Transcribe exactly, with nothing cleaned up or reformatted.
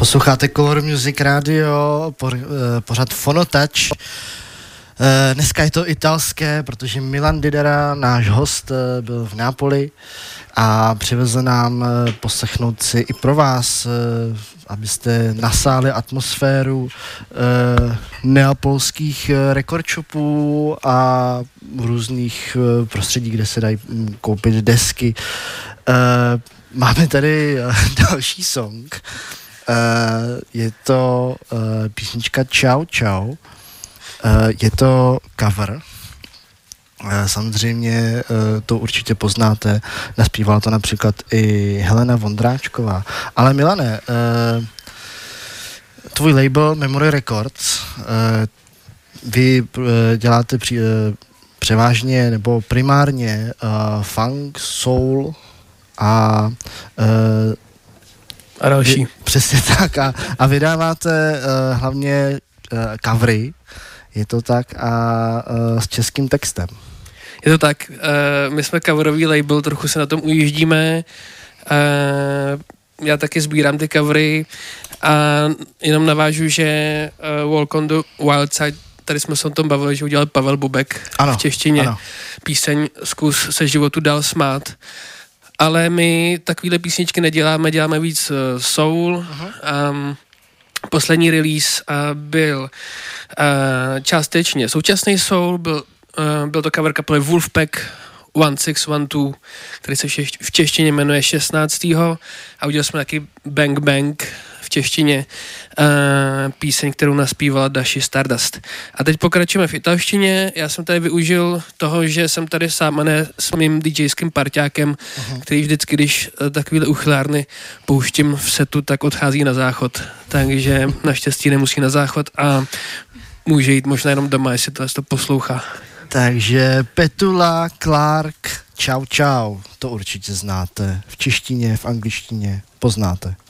Posloucháte Color Music Radio, pořad Fonotouch. Dneska je to italské, protože Milan Didera, náš host, byl v Neapoli a přivezl nám poslechnout si i pro vás, abyste nasáli atmosféru neapolských record shopů a různých prostředí, kde se dají koupit desky. Máme tady další song. Je to písnička Čau Čau. Je to cover. Samozřejmě to určitě poznáte. Naspívala to například i Helena Vondráčková. Ale Milane, tvůj label Memory Records, vy děláte při, převážně nebo primárně funk, soul a a další. Vy, přesně tak. A, a vydáváte hlavně covery, je to tak, a uh, s českým textem. Je to tak. Uh, my jsme coverový label, trochu se na tom ujíždíme. Uh, já taky sbírám ty covery a jenom navážu, že uh, Walk on the Wild Side, tady jsme se o tom bavili, že udělal Pavel Bubek ano, v češtině ano. Píseň Zkus se životu dál smát. Ale my takovýhle písničky neděláme, děláme víc uh, soul. Uh-huh. Um, poslední release uh, byl uh, částečně současný soul, byl, uh, byl to cover kapely Wolfpack šestnáct set dvanáct, který se v češtině jmenuje šestnáctého a udělali jsme taky Bang Bang v češtině, uh, píseň, kterou naspívala Dashi Stardust. A teď pokračujeme v italštině. Já jsem tady využil toho, že jsem tady sám a ne s mým DJským parťákem, uh-huh. který vždycky, když uh, takovýhle uchylárny pouštím v setu, tak odchází na záchod. Takže naštěstí nemusí na záchod a může jít možná jenom doma, jestli to, to poslouchá. Takže Petula Clark, Čau Čau, to určitě znáte. V češtině, v angličtině poznáte.